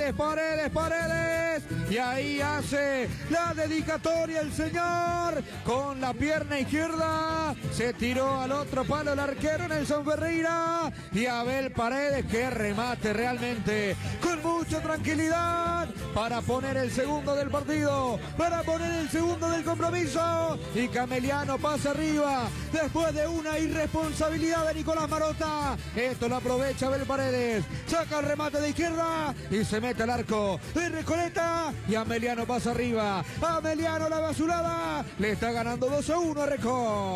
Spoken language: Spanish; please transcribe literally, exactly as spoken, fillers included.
Paredes, Paredes, Paredes. Y ahí hace la dedicatoria el señor con la pierna izquierda. Se tiró al otro palo el arquero Nelson Ferreira. Y Abel Paredes, que remate realmente con mucha tranquilidad para poner el segundo del partido, para poner el segundo del compromiso. Y Cameliano pasa arriba después de una irresponsabilidad de Nicolás Marota. Esto lo aprovecha Abel Paredes. Saca el remate de izquierda y se mete al arco de Recoleta. Y Ameliano pasa arriba. Ameliano, la basurada. Le está ganando dos a uno a Record.